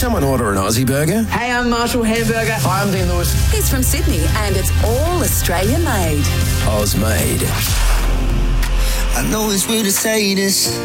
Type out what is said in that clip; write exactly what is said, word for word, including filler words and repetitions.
someone order an Aussie burger? Hey, I'm Marshall Hamburger. Hi, I'm Dean Lewis. He's from Sydney and it's all Australian made. Oz made. I know it's weird to say this.